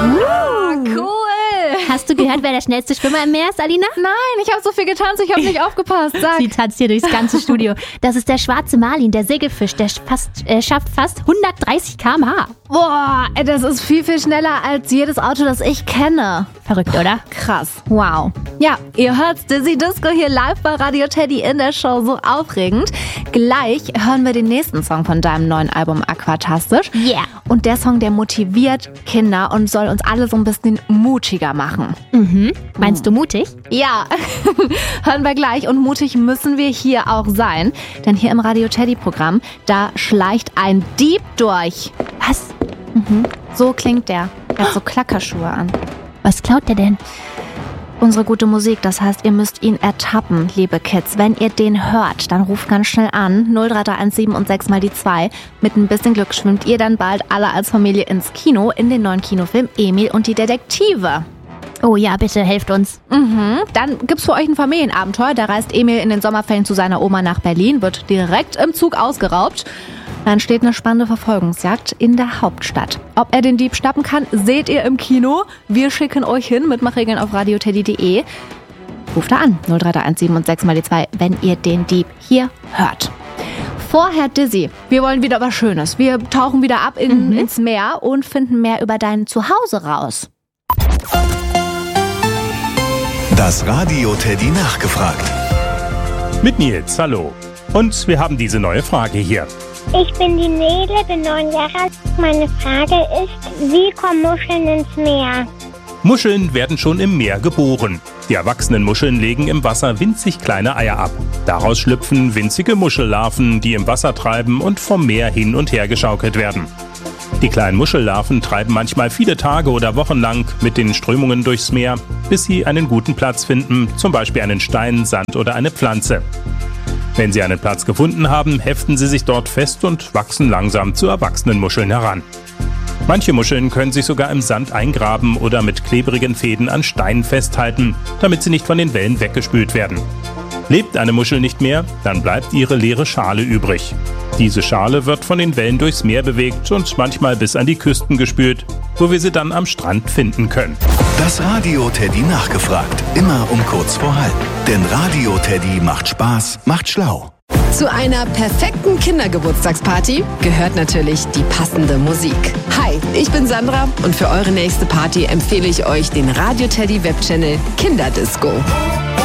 Cool. Hast du gehört, wer der schnellste Schwimmer im Meer ist, Alina? Nein, ich habe so viel getanzt, ich habe nicht aufgepasst. Sag. Sie tanzt hier durchs ganze Studio. Das ist der schwarze Marlin, der Segelfisch. Der schafft fast 130 km/h. Boah, das ist viel, viel schneller als jedes Auto, das ich kenne. Verrückt, oder? Krass, wow. Ja, ihr hört Dizzy Disco hier live bei Radio Teddy in der Show. So aufregend. Gleich hören wir den nächsten Song von deinem neuen Album Aquatastisch. Yeah. Und der Song, der motiviert Kinder und soll uns alle so ein bisschen mutiger machen. Mhm. Meinst du mutig? Ja, hören wir gleich. Und mutig müssen wir hier auch sein. Denn hier im Radio Teddy-Programm, da schleicht ein Dieb durch. Was? So klingt der. Er hat so Klackerschuhe an. Was klaut der denn? Unsere gute Musik, das heißt, ihr müsst ihn ertappen, liebe Kids. Wenn ihr den hört, dann ruft ganz schnell an, 03317 und 6 mal die 2. Mit ein bisschen Glück schwimmt ihr dann bald alle als Familie ins Kino in den neuen Kinofilm Emil und die Detektive. Oh ja, bitte, helft uns. Dann gibt's für euch ein Familienabenteuer. Da reist Emil in den Sommerferien zu seiner Oma nach Berlin, wird direkt im Zug ausgeraubt. Dann steht eine spannende Verfolgungsjagd in der Hauptstadt. Ob er den Dieb schnappen kann, seht ihr im Kino. Wir schicken euch hin. Mitmachregeln auf radioteddy.de. Ruft da an, 03317 und 6 mal die 2, wenn ihr den Dieb hier hört. Vorher Dizzy, wir wollen wieder was Schönes. Wir tauchen wieder ab ins Meer und finden mehr über dein Zuhause raus. Das Radio Teddy nachgefragt. Mit Nils, hallo. Und wir haben diese neue Frage hier. Ich bin die Nele, bin 9 Jahre alt. Meine Frage ist, wie kommen Muscheln ins Meer? Muscheln werden schon im Meer geboren. Die erwachsenen Muscheln legen im Wasser winzig kleine Eier ab. Daraus schlüpfen winzige Muschellarven, die im Wasser treiben und vom Meer hin und her geschaukelt werden. Die kleinen Muschellarven treiben manchmal viele Tage oder Wochen lang mit den Strömungen durchs Meer, bis sie einen guten Platz finden, zum Beispiel einen Stein, Sand oder eine Pflanze. Wenn sie einen Platz gefunden haben, heften sie sich dort fest und wachsen langsam zu erwachsenen Muscheln heran. Manche Muscheln können sich sogar im Sand eingraben oder mit klebrigen Fäden an Steinen festhalten, damit sie nicht von den Wellen weggespült werden. Lebt eine Muschel nicht mehr, dann bleibt ihre leere Schale übrig. Diese Schale wird von den Wellen durchs Meer bewegt und manchmal bis an die Küsten gespült, wo wir sie dann am Strand finden können. Das Radio Teddy nachgefragt. Immer um kurz vor halb. Denn Radio Teddy macht Spaß, macht schlau. Zu einer perfekten Kindergeburtstagsparty gehört natürlich die passende Musik. Hi, ich bin Sandra und für eure nächste Party empfehle ich euch den Radio Teddy Webchannel Kinderdisco.